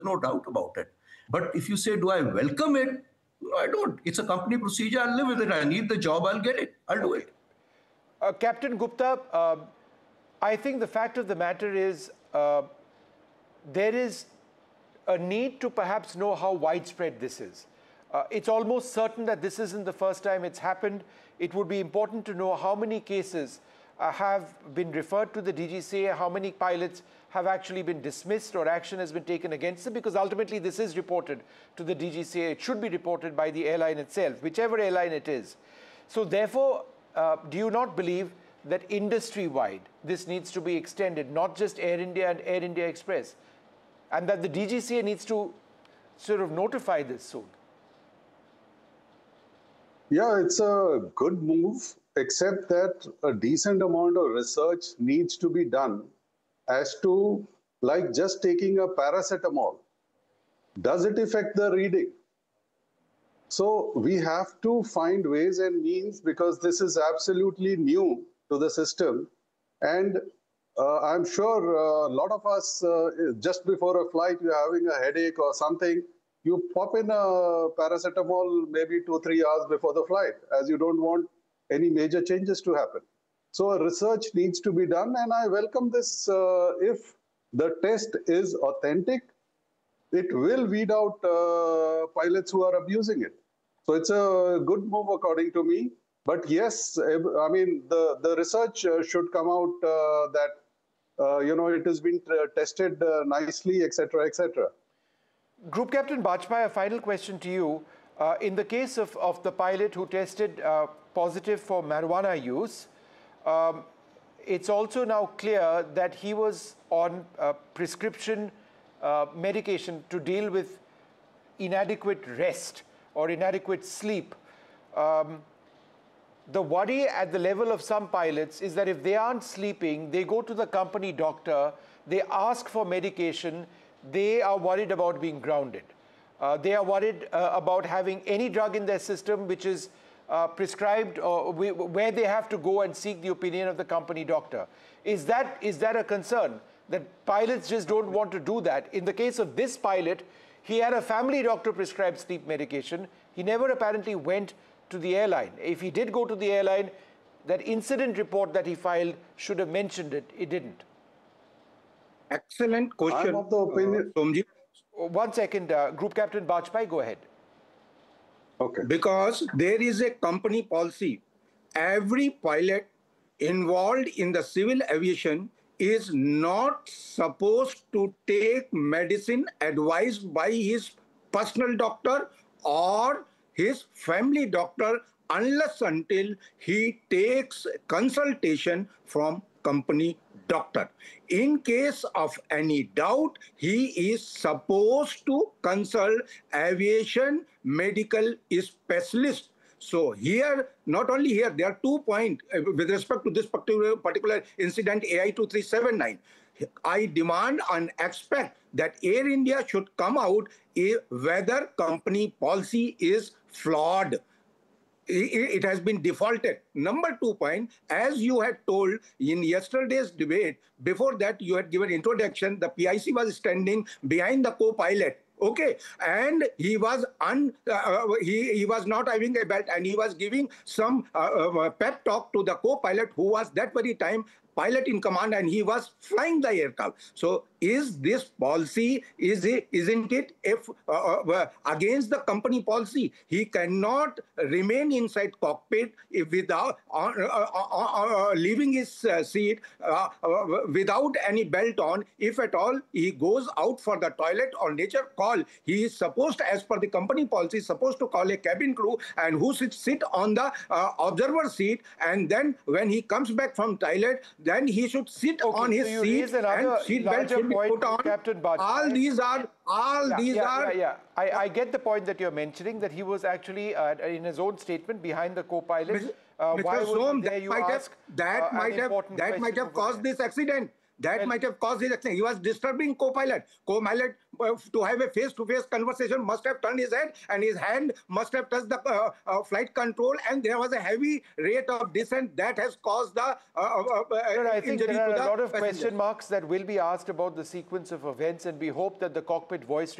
no doubt about it. But if you say, do I welcome it? No, I don't. It's a company procedure. I'll live with it. I need the job. I'll get it. I'll do it. Captain Gupta, I think the fact of the matter is there is a need to perhaps know how widespread this is. It's almost certain that this isn't the first time it's happened. It would be important to know how many cases have been referred to the DGCA, how many pilots have actually been dismissed or action has been taken against them, because ultimately this is reported to the DGCA. It should be reported by the airline itself, whichever airline it is. So therefore, do you not believe that industry-wide this needs to be extended, not just Air India and Air India Express, and that the DGCA needs to sort of notify this soon? Yeah, it's a good move, except that a decent amount of research needs to be done as to, like just taking a paracetamol. Does it affect the reading? So we have to find ways and means, because this is absolutely new to the system. And I'm sure a lot of us, just before a flight, you're having a headache or something, you pop in a paracetamol maybe 2-3 hours before the flight, as you don't want any major changes to happen. So research needs to be done, and I welcome this. If the test is authentic, it will weed out pilots who are abusing it. So it's a good move according to me. But yes, I mean, the research should come out that, it has been tested nicely, etc., etc. Group Captain Bajpai, a final question to you. In the case of the pilot who tested positive for marijuana use, it's also now clear that he was on prescription medication to deal with inadequate rest or inadequate sleep. The worry at the level of some pilots is that if they aren't sleeping, they go to the company doctor, they ask for medication, they are worried about being grounded. They are worried about having any drug in their system which is prescribed, or where they have to go and seek the opinion of the company doctor. Is that a concern, that pilots just don't want to do that? In the case of this pilot, he had a family doctor prescribe sleep medication. He never apparently went to the airline. If he did go to the airline, that incident report that he filed should have mentioned it. It didn't. Excellent question. I'm of the opinion. Somji. 1 second, Group Captain Bajpai, go ahead. Okay. Because there is a company policy. Every pilot involved in the civil aviation is not supposed to take medicine advised by his personal doctor or his family doctor unless until he takes consultation from company doctor. In case of any doubt, he is supposed to consult aviation medical specialist. So here, not only here, there are 2 points with respect to this particular incident, AI 2379. I demand and expect that Air India should come out whether company policy is flawed. It has been defaulted. Number 2 point, as you had told in yesterday's debate, before that you had given introduction, the PIC was standing behind the co-pilot. Okay, and he was he was not having a belt, and he was giving some pep talk to the co-pilot, who was that very time pilot in command, and he was flying the aircraft. So is this policy, isn't it if against the company policy? He cannot remain inside cockpit without leaving his seat without any belt on. If at all he goes out for the toilet or nature call, he is supposed, as per the company policy, supposed to call a cabin crew and who sit on the observer seat, and then when he comes back from toilet, then he should sit on his seat and seat belt should be put on. Captain Bajpai. I get the point that you're mentioning, that he was actually in his own statement behind the co-pilot. Mr. Som, that might have caused this accident. That might have caused his accident. He was disturbing co-pilot. Co-pilot, to have a face-to-face conversation, must have turned his head, and his hand must have touched the flight control, and there was a heavy rate of descent that has caused the I think injury there are to a the lot of passenger. question marks that will be asked about the sequence of events, and we hope that the cockpit voice